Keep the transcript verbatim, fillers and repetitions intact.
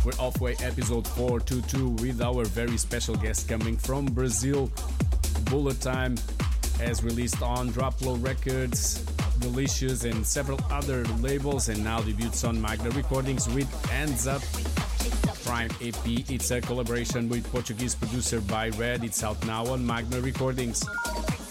We're halfway episode four twenty-two with our very special guest coming from Brazil. Bullet Time has released on Droplow Records, Delicious and several other labels, and now debuts on Magna Recordings with Hands Up Prime A P. It's a collaboration with Portuguese producer By Red. It's out now on Magna Recordings.